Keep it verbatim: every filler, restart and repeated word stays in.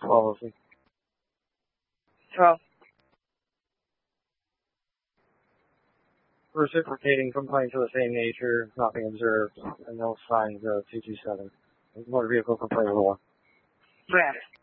Policy. twelve. Reciprocating complaints of the same nature, nothing observed, and no signs of two two seven. Motor vehicle complaint number one. Granted.